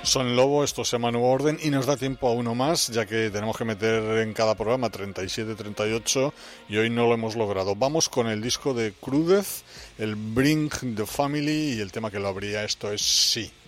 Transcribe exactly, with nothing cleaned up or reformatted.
Son Lobo, esto se llama Nuevo Orden y nos da tiempo a uno más, ya que tenemos que meter en cada programa treinta y siete, treinta y ocho y hoy no lo hemos logrado. Vamos con el disco de Crudez, el Bring the Family, y el tema que lo abría, esto es Sí.